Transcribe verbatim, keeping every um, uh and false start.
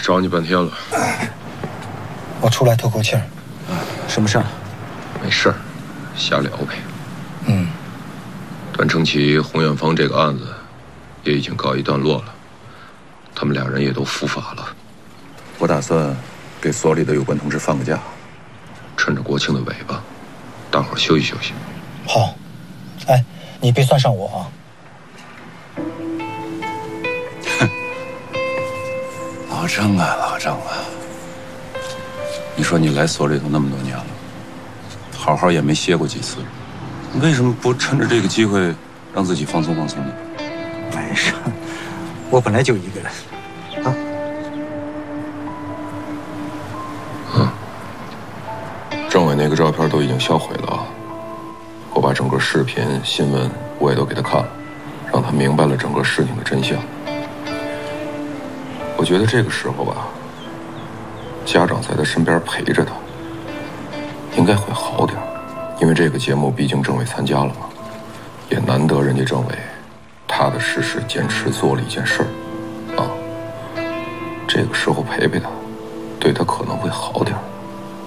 找你半天了。 我出来透口气儿。 什么事儿？ 没事儿，瞎聊呗。 嗯。 段成奇、洪远芳这个案子也已经告一段落了，他们俩人也都伏法了。 我打算给所里的有关同志放个假， 趁着国庆的尾巴，大伙儿休息休息。 好。哎，你别算上我啊。 哼，老郑啊，老郑啊，你说你来所里头那么多年了，好好也没歇过几次，为什么不趁着这个机会让自己放松放松呢？ 没事，我本来就一个人。啊。 嗯。政委那个照片都已经销毁了啊。我把整个视频、新闻我也都给他看了，让他明白了整个事情的真相。我觉得这个时候吧，家长在他身边陪着他，应该会好点。因为这个节目毕竟政委参加了嘛，也难得人家政委踏踏实实坚持做了一件事儿啊。这个时候陪陪他，对他可能会好点。